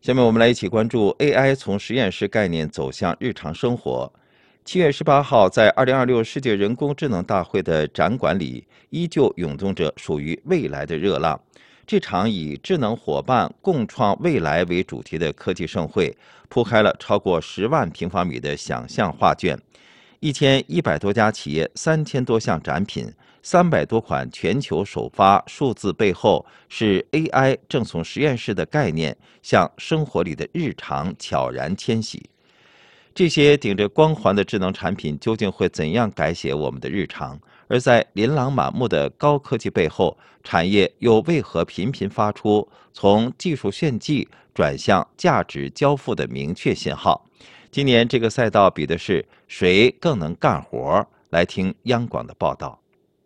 下面我们来一起关注 AI 从实验室概念走向日常生活。7月18号，在2026世界人工智能大会的展馆里，依旧涌动着属于未来的热浪。这场以智能伙伴共创未来为主题的科技盛会，铺开了超过10万平方米的想象画卷。1100多家企业，3000多项展品，300多款全球首发数字背后，是 AI 正从实验室的概念向生活里的日常悄然迁徙。这些顶着光环的智能产品究竟会怎样改写我们的日常？而在琳琅满目的高科技背后，产业又为何频频发出从技术炫技转向价值交付的明确信号？今年这个赛道比的是谁更能干活？来听央广的报道。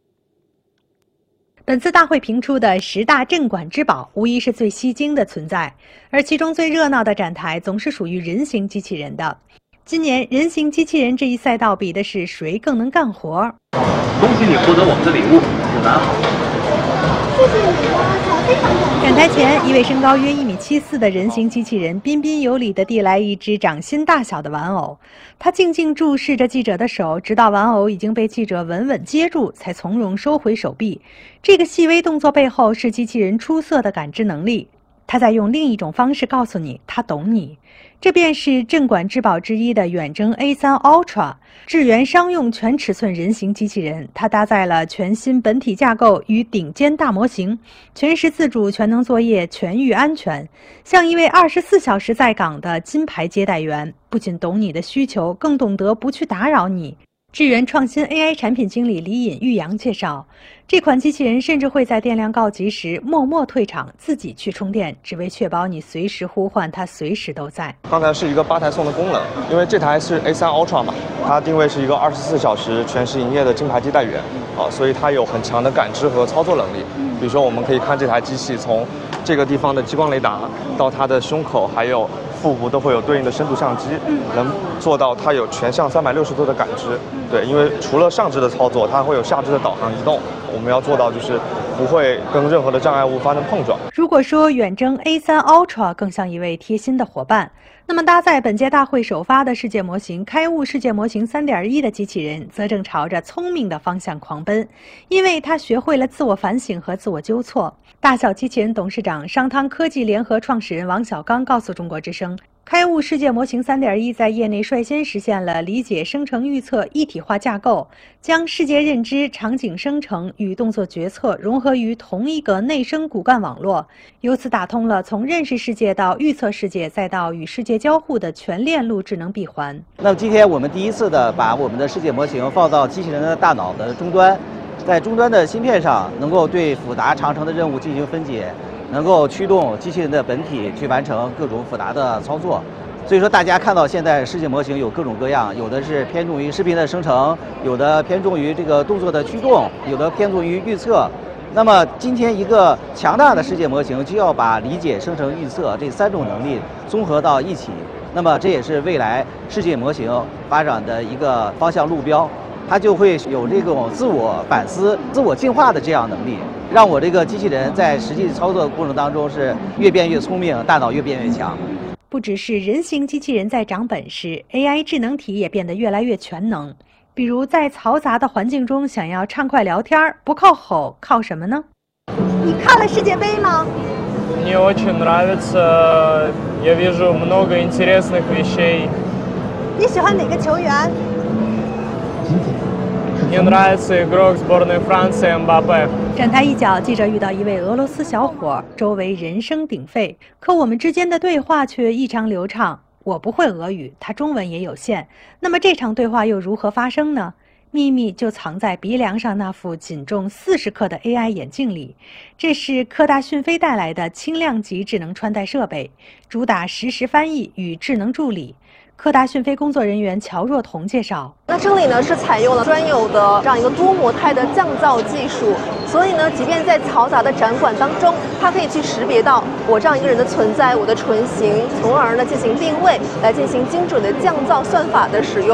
本次大会评出的10大镇馆之宝，无疑是最吸睛的存在，而其中最热闹的展台总是属于人形机器人的。今年人形机器人这一赛道比的是谁更能干活。 恭喜你获得我们的礼物，请拿好。 谢谢你啊，非常感谢。 展台前，一位身高约1.74米的人形机器人彬彬有礼地递来一只掌心大小的玩偶，他静静注视着记者的手，直到玩偶已经被记者稳稳接住，才从容收回手臂。这个细微动作背后是机器人出色的感知能力，他在用另一种方式告诉你，他懂你。这便是镇馆之宝之一的远征 A3 Ultra 智源商用全尺寸人形机器人，它搭载了全新本体架构与顶尖大模型，全时自主、全能作业、全域安全，像一位24小时在岗的金牌接待员，不仅懂你的需求，更懂得不去打扰你。智源创新 AI 产品经理李尹玉阳介绍，这款机器人甚至会在电量告急时默默退场，自己去充电，只为确保你随时呼唤它，随时都在。 刚才是一个8台送的功能，因为这台是 A3 Ultra 嘛，它定位是一个24小时全时营业的金牌接待员所以它有很强的感知和操作能力。比如说，我们可以看这台机器从这个地方的激光雷达到它的胸口，还有腹部都会有对应的深度相机，能做到它有全向360度的感知。对，因为除了上肢的操作，它会有下肢的导航移动。我们要做到就是不会跟任何的障碍物发生碰撞。 如果说远征 A3 Ultra 更像一位贴心的伙伴，那么搭载本届大会首发的世界模型开悟世界模型 3.1 的机器人，则正朝着聪明的方向狂奔，因为它学会了自我反省和自我纠错。大小机器人董事长商汤科技联合创始人王小刚告诉中国之声，开悟世界模型 3.1 在业内率先实现了理解、生成、预测一体化架构，将世界认知、场景生成与动作决策融合于同一个内生骨干网络，由此打通了从认识世界到预测世界再到与世界交互的全链路智能闭环。 那么今天我们第一次的把我们的世界模型放到机器人的大脑的终端，在终端的芯片上能够对复杂长程的任务进行分解，能够驱动机器人的本体去完成各种复杂的操作。所以说大家看到现在世界模型有各种各样，有的是偏重于视频的生成，有的偏重于这个动作的驱动，有的偏重于预测。那么今天一个强大的世界模型就要把理解、生成、预测这3种能力综合到一起，那么这也是未来世界模型发展的一个方向路标。它就会有这种自我反思、自我进化的这样能力，让我这个机器人在实际操作的过程当中是越变越聪明，大脑越变越强。 不只是人形机器人在长本事 ，AI 智能体也变得越来越全能。比如在嘈杂的环境中想要畅快聊天，不靠吼，靠什么呢？ 你看了世界杯吗？ Мне очень нравится, я вижу много интересных вещей. 你喜欢哪个球员？ Мне нравится игрок сборной Франции Мбаппе. 展台一角，记者遇到一位俄罗斯小伙，周围人声鼎沸，可我们之间的对话却异常流畅。我不会俄语，他中文也有限，那么这场对话又如何发生呢？秘密就藏在鼻梁上那副仅重40克的 AI 眼镜里，这是科大讯飞带来的轻量级智能穿戴设备，主打实时翻译与智能助理。科大讯飞工作人员乔若彤介绍， 那这里呢是采用了专有的这样一个多模态的降噪技术，所以呢，即便在嘈杂的展馆当中，它可以去识别到我这样一个人的存在，我的唇形，从而呢进行定位，来进行精准的降噪算法的使用。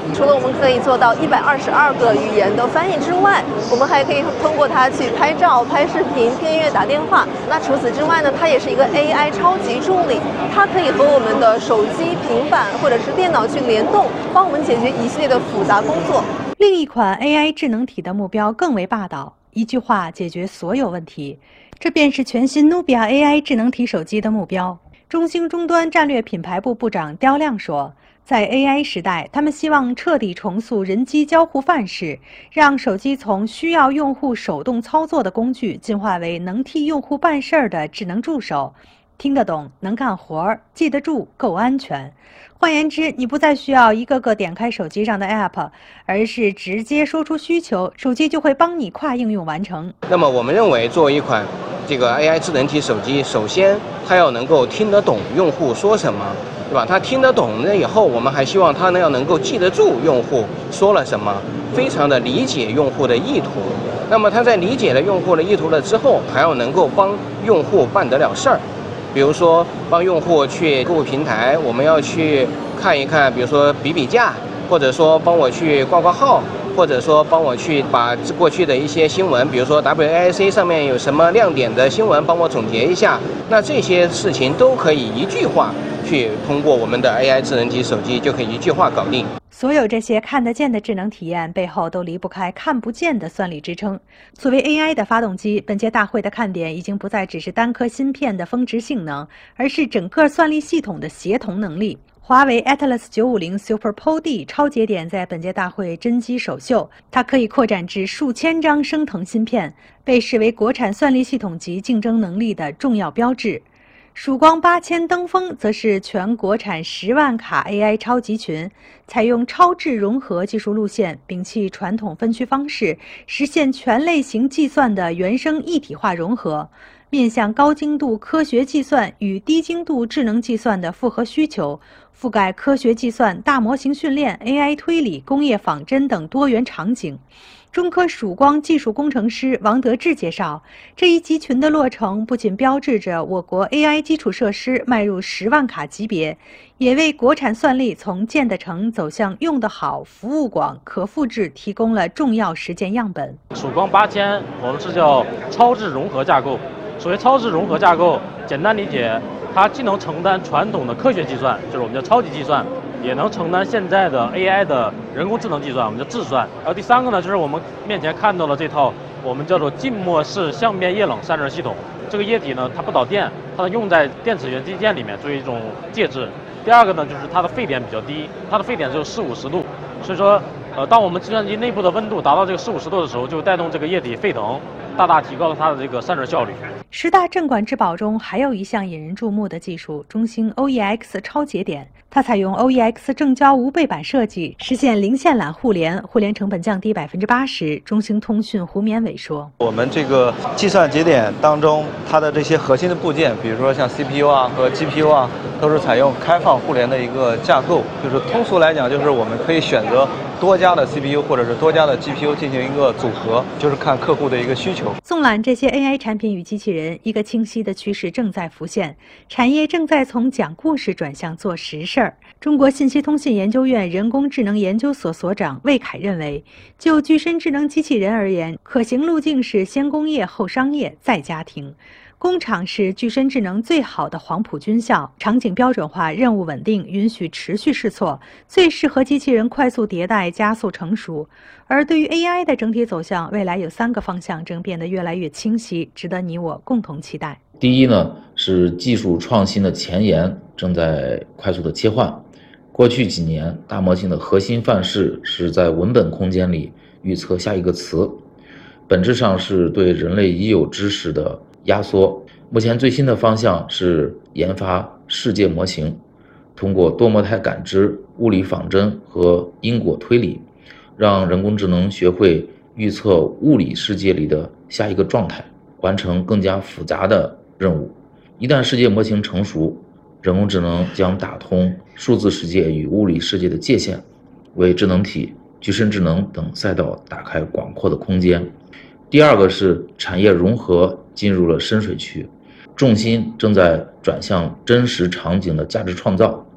除了我们可以做到122个语言的翻译之外，我们还可以通过它去拍照、拍视频、听音乐、打电话。那除此之外呢，它也是一个 AI 超级助理，它可以和我们的手机、平板或者是电脑去联动，帮我们解决一系列的复杂工作。 另一款 AI 智能体的目标更为霸道，一句话解决所有问题。这便是全新 Nubia AI 智能体手机的目标。中兴终端战略品牌部部长刁亮说，在 AI 时代，他们希望彻底重塑人机交互范式，让手机从需要用户手动操作的工具进化为能替用户办事儿的智能助手，听得懂，能干活儿，记得住，够安全。换言之，你不再需要一个个点开手机上的 App， 而是直接说出需求，手机就会帮你跨应用完成。 那么我们认为，作为一款这个 AI 智能体手机，首先它要能够听得懂用户说什么，对吧？它听得懂了以后，我们还希望它要能够记得住用户说了什么，非常的理解用户的意图。那么它在理解了用户的意图了之后，还要能够帮用户办得了事儿。比如说帮用户去购物平台，我们要去看一看，比如说比价，或者说帮我去挂号，或者说帮我去把过去的一些新闻，比如说 WAIC 上面有什么亮点的新闻，帮我总结一下。那这些事情都可以一句话去通过我们的 AI 智能体手机就可以一句话搞定。 所有这些看得见的智能体验背后都离不开看不见的算力支撑。作为 AI 的发动机，本届大会的看点已经不再只是单颗芯片的峰值性能，而是整个算力系统的协同能力。华为 Atlas 950 Super PoD 超节点在本届大会真机首秀，它可以扩展至数千张升腾芯片，被视为国产算力系统级竞争能力的重要标志。曙光8000登峰则是全国产10万卡 AI 超集群，采用超智融合技术路线，摒弃传统分区方式，实现全类型计算的原生一体化融合，面向高精度科学计算与低精度智能计算的复合需求，覆盖科学计算、大模型训练、AI 推理、工业仿真等多元场景。中科曙光技术工程师王德志介绍，这一集群的落成不仅标志着我国 AI 基础设施迈入10万卡级别，也为国产算力从建得成走向用得好、服务广、可复制提供了重要实践样本。 曙光8000，我们是叫超智融合架构。所谓超智融合架构，简单理解，它既能承担传统的科学计算，就是我们叫超级计算，也能承担现在的 AI 的人工智能计算，我们叫智算。然后第三个呢，就是我们面前看到的这套我们叫做浸没式相变液冷散热系统。这个液体呢，它不导电，它用在电子元器件里面作为一种介质。第二个呢，就是它的沸点比较低，它的沸点只有40-50度，所以说，当我们计算机内部的温度达到这个40-50度的时候，就带动这个液体沸腾，大大提高了它的这个散热效率。 10大镇馆之宝中还有一项引人注目的技术——中兴 OEX 超节点。它采用 OEX 正交无背板设计，实现零线缆互联，互联成本降低80%。中兴通讯胡绵伟说：“ 我们这个计算节点当中，它的这些核心的部件，比如说像 CPU 啊和 GPU 啊，都是采用开放互联的一个架构。就是通俗来讲，就是我们可以选择多家的 CPU 或者是多家的 GPU 进行一个组合，就是看客户的一个需求。” 纵览这些 AI 产品与机器人，一个清晰的趋势正在浮现：产业正在从讲故事转向做实事。中国信息通信研究院人工智能研究所所长魏凯认为，就具身智能机器人而言，可行路径是先工业后商业再家庭。工厂是具身智能最好的黄埔军校，场景标准化，任务稳定，允许持续试错，最适合机器人快速迭代、加速成熟。而对于 AI 的整体走向，未来有3个方向正变得越来越清晰，值得你我共同期待。 第一呢，是技术创新的前沿正在快速的切换。过去几年，大模型的核心范式是在文本空间里预测下一个词，本质上是对人类已有知识的压缩。目前最新的方向是研发世界模型，通过多模态感知、物理仿真和因果推理，让人工智能学会预测物理世界里的下一个状态，完成更加复杂的任务。一旦世界模型成熟，人工智能将打通数字世界与物理世界的界限，为智能体、具身智能等赛道打开广阔的空间。第二个是产业融合进入了深水区，重心正在转向真实场景的价值创造。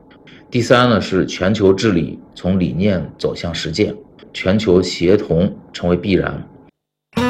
第三呢是全球治理从理念走向实践，全球协同成为必然。